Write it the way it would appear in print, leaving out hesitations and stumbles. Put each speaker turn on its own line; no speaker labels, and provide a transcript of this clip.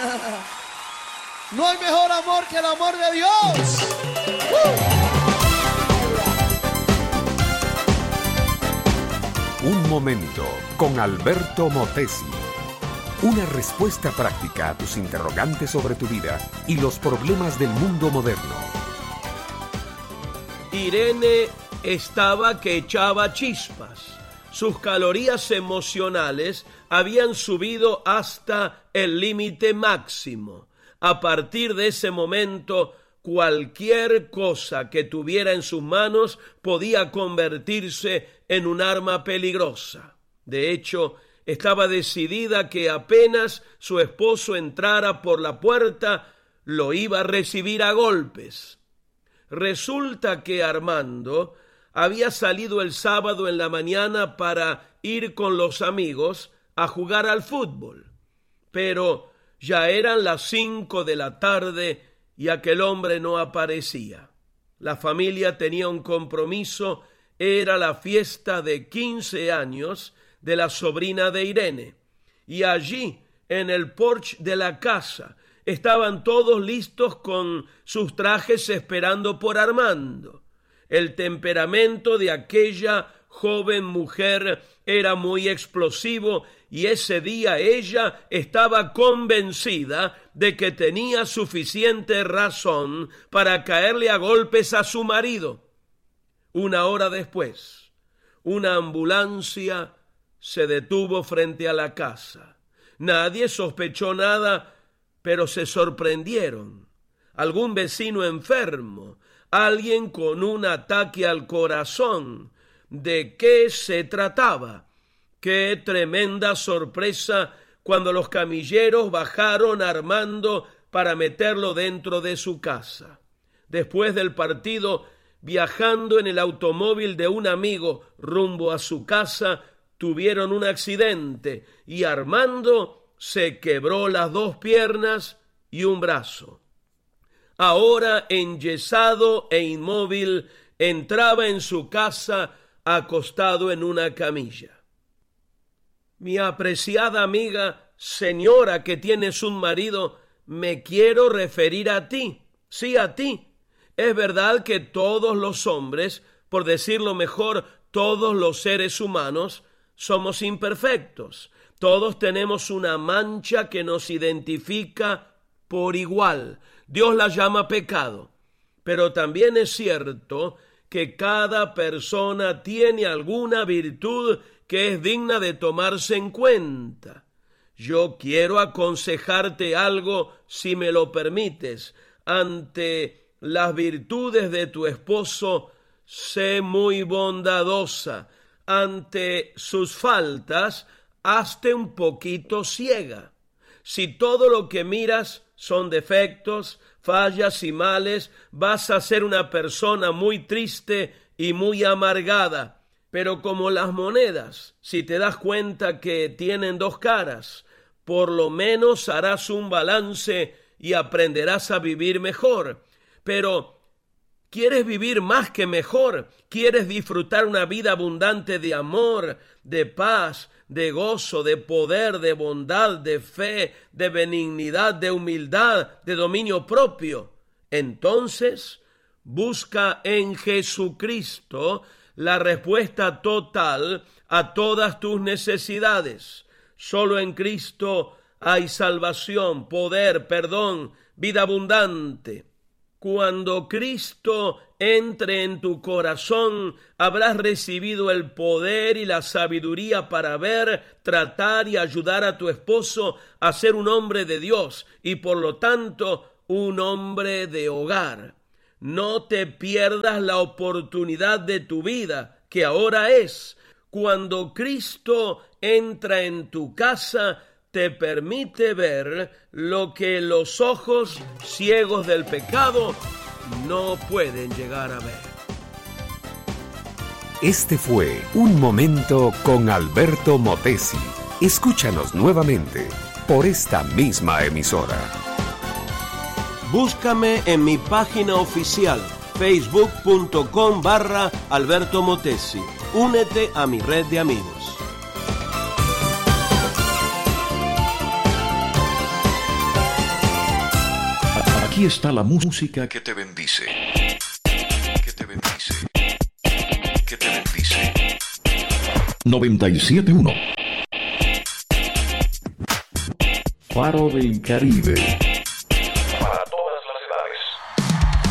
No hay mejor amor que el amor de Dios.
Un momento con Alberto Motesi. Una respuesta práctica a tus interrogantes sobre tu vida y los problemas del mundo moderno.
Irene estaba que echaba chispas. Sus calorías emocionales habían subido hasta el límite máximo. A partir de ese momento, cualquier cosa que tuviera en sus manos podía convertirse en un arma peligrosa. De hecho, estaba decidida que apenas su esposo entrara por la puerta, lo iba a recibir a golpes. Resulta que Armando había salido el sábado en la mañana para ir con los amigos a jugar al fútbol, pero ya eran las 5 de la tarde y aquel hombre no aparecía. La familia tenía un compromiso, era la fiesta de 15 años de la sobrina de Irene, y allí, en el porche de la casa, estaban todos listos con sus trajes esperando por Armando. El temperamento de aquella joven mujer era muy explosivo y ese día ella estaba convencida de que tenía suficiente razón para caerle a golpes a su marido. Una hora después, una ambulancia se detuvo frente a la casa. Nadie sospechó nada, pero se sorprendieron. Algún vecino enfermo, alguien con un ataque al corazón. ¿De qué se trataba? ¡Qué tremenda sorpresa cuando los camilleros bajaron a Armando para meterlo dentro de su casa! Después del partido, viajando en el automóvil de un amigo rumbo a su casa, tuvieron un accidente y Armando se quebró las 2 piernas y un brazo. Ahora, enyesado e inmóvil, entraba en su casa acostado en una camilla. Mi apreciada amiga, señora que tienes un marido, me quiero referir a ti, sí, a ti. Es verdad que todos los hombres, por decirlo mejor, todos los seres humanos, somos imperfectos. Todos tenemos una mancha que nos identifica por igual. Dios la llama pecado. Pero también es cierto que cada persona tiene alguna virtud que es digna de tomarse en cuenta. Yo quiero aconsejarte algo, si me lo permites. Ante las virtudes de tu esposo, sé muy bondadosa. Ante sus faltas, hazte un poquito ciega. Si todo lo que miras son defectos, fallas y males, vas a ser una persona muy triste y muy amargada. Pero como las monedas, si te das cuenta que tienen 2 caras, por lo menos harás un balance y aprenderás a vivir mejor. Pero ¿quieres vivir más que mejor? ¿Quieres disfrutar una vida abundante de amor, de paz, de gozo, de poder, de bondad, de fe, de benignidad, de humildad, de dominio propio? Entonces, busca en Jesucristo la respuesta total a todas tus necesidades. Solo en Cristo hay salvación, poder, perdón, vida abundante. Cuando Cristo entre en tu corazón, habrás recibido el poder y la sabiduría para ver, tratar y ayudar a tu esposo a ser un hombre de Dios y por lo tanto un hombre de hogar. No te pierdas la oportunidad de tu vida, que ahora es. Cuando Cristo entra en tu casa, te permite ver lo que los ojos ciegos del pecado no pueden llegar a ver.
Este fue Un Momento con Alberto Motesi. Escúchanos nuevamente por esta misma emisora.
Búscame en mi página oficial, facebook.com/Alberto Motesi. Únete a mi red de amigos.
Aquí está la música que te bendice. Que te bendice. Que te bendice. 97.1 Faro del Caribe.